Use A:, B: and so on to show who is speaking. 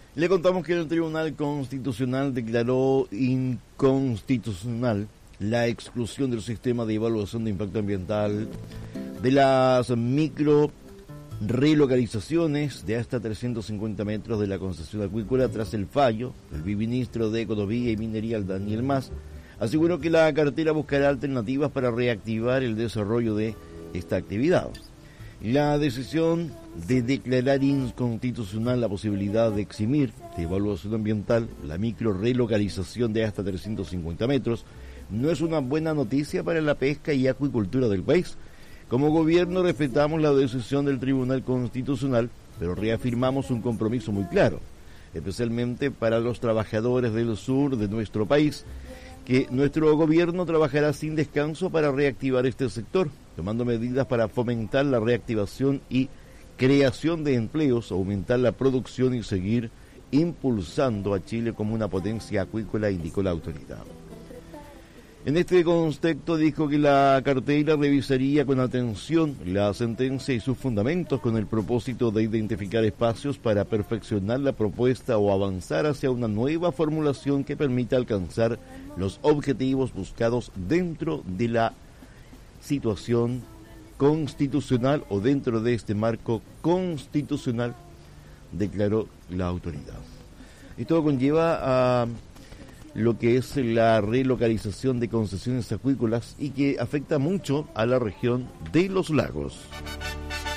A: Le contamos que el Tribunal Constitucional declaró inconstitucional la exclusión del sistema de evaluación de impacto ambiental de las micro relocalizaciones de hasta 350 metros de la concesión acuícola. Tras el fallo, el viceministro de Economía y Minería, Daniel Mas, aseguró que la cartera buscará alternativas para reactivar el desarrollo de esta actividad. La decisión de declarar inconstitucional la posibilidad de eximir de evaluación ambiental la micro relocalización de hasta 350 metros no es una buena noticia para la pesca y acuicultura del país. Como gobierno respetamos la decisión del Tribunal Constitucional, pero reafirmamos un compromiso muy claro, especialmente para los trabajadores del sur de nuestro país, que nuestro gobierno trabajará sin descanso para reactivar este sector, tomando medidas para fomentar la reactivación y creación de empleos, aumentar la producción y seguir impulsando a Chile como una potencia acuícola, indicó la autoridad. En este contexto dijo que la cartera revisaría con atención la sentencia y sus fundamentos con el propósito de identificar espacios para perfeccionar la propuesta o avanzar hacia una nueva formulación que permita alcanzar los objetivos buscados dentro de la situación constitucional o dentro de este marco constitucional, declaró la autoridad. Esto conlleva a lo que es la relocalización de concesiones acuícolas y que afecta mucho a la región de los lagos.